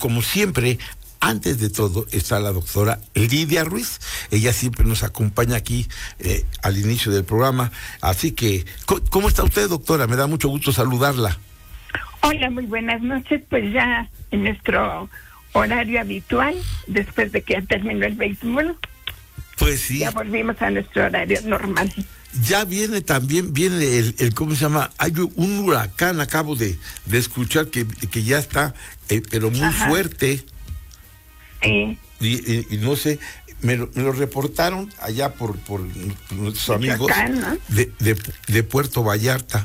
como siempre, antes de todo está la doctora Lidia Ruiz. Ella siempre nos acompaña aquí al inicio del programa. Así que, ¿cómo está usted, doctora? Me da mucho gusto saludarla. Hola, muy buenas noches. Pues ya en nuestro horario habitual, después de que ya terminó el béisbol, pues sí, ya volvimos a nuestro horario normal. Ya viene el ¿cómo se llama? Hay un huracán, acabo de escuchar que ya está, pero muy fuerte. Y no sé, me lo reportaron allá por nuestros amigos, ¿no?, de Puerto Vallarta,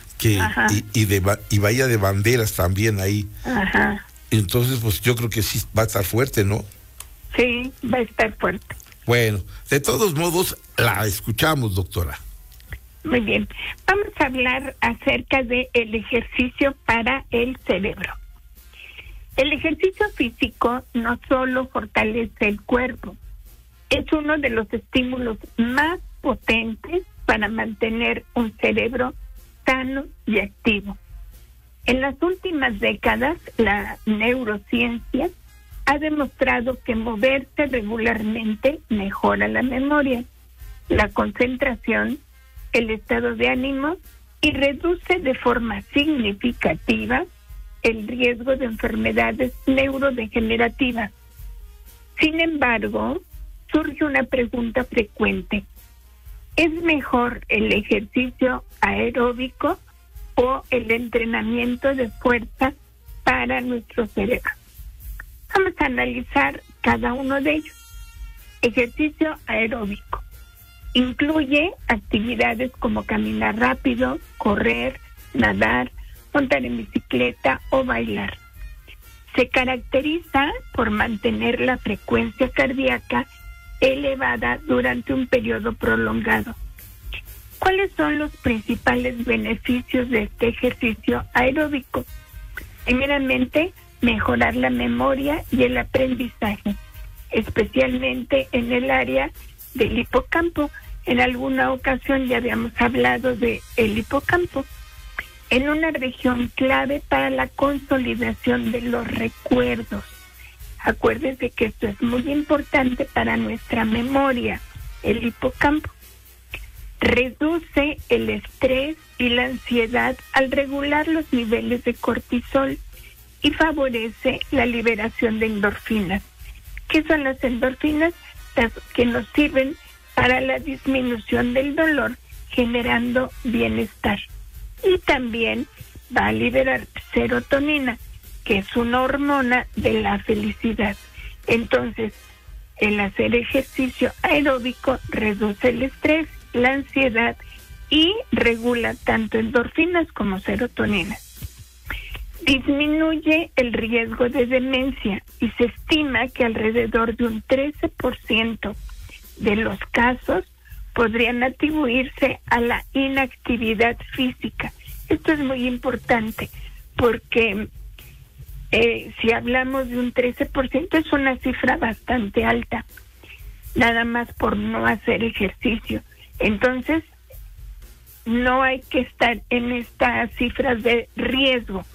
y Bahía de Banderas también ahí. Ajá. Entonces, pues yo creo que sí va a estar fuerte, ¿no? Sí, va a estar fuerte. Bueno, de todos modos, la escuchamos, doctora. Muy bien. Vamos a hablar acerca del ejercicio para el cerebro. El ejercicio físico no solo fortalece el cuerpo, es uno de los estímulos más potentes para mantener un cerebro sano y activo. En las últimas décadas, la neurociencia ha demostrado que moverse regularmente mejora la memoria, la concentración, el estado de ánimo y reduce de forma significativa el riesgo de enfermedades neurodegenerativas. Sin embargo, surge una pregunta frecuente. ¿Es mejor el ejercicio aeróbico o el entrenamiento de fuerza para nuestro cerebro? Vamos a analizar cada uno de ellos. Ejercicio aeróbico. Incluye actividades como caminar rápido, correr, nadar, montar en bicicleta o bailar. Se caracteriza por mantener la frecuencia cardíaca elevada durante un periodo prolongado. ¿Cuáles son los principales beneficios de este ejercicio aeróbico? Primeramente, mejorar la memoria y el aprendizaje, especialmente en el área del hipocampo. En alguna ocasión ya habíamos hablado del hipocampo, en una región clave para la consolidación de los recuerdos. Acuérdense que esto es muy importante para nuestra memoria, el hipocampo. Reduce el estrés y la ansiedad al regular los niveles de cortisol y favorece la liberación de endorfinas. ¿Qué son las endorfinas? Las que nos sirven para la disminución del dolor, generando bienestar. Y también va a liberar serotonina, que es una hormona de la felicidad. Entonces, el hacer ejercicio aeróbico reduce el estrés, la ansiedad y regula tanto endorfinas como serotonina. Disminuye el riesgo de demencia y se estima que alrededor de un 13% de los casos podrían atribuirse a la inactividad física. Esto es muy importante porque si hablamos de un 13% es una cifra bastante alta, nada más por no hacer ejercicio. Entonces, no hay que estar en estas cifras de riesgo.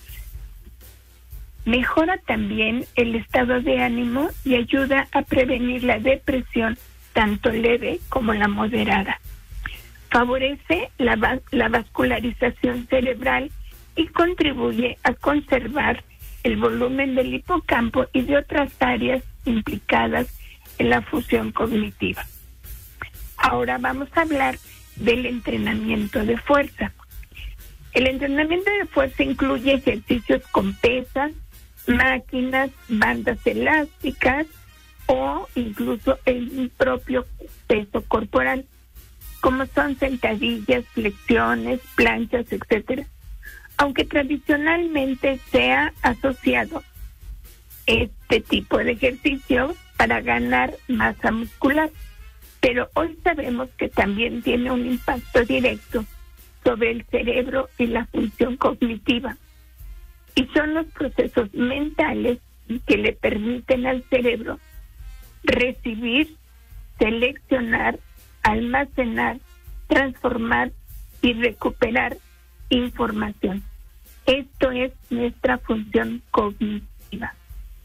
Mejora también el estado de ánimo y ayuda a prevenir la depresión, tanto leve como la moderada. Favorece la vascularización cerebral y contribuye a conservar el volumen del hipocampo y de otras áreas implicadas en la función cognitiva. Ahora vamos a hablar del entrenamiento de fuerza. El entrenamiento de fuerza incluye ejercicios con pesas, máquinas, bandas elásticas o incluso el propio peso corporal, como son sentadillas, flexiones, planchas, etcétera. Aunque tradicionalmente se ha asociado este tipo de ejercicio para ganar masa muscular, pero hoy sabemos que también tiene un impacto directo sobre el cerebro y la función cognitiva. Y son los procesos mentales que le permiten al cerebro recibir, seleccionar, almacenar, transformar y recuperar información. Esto es nuestra función cognitiva.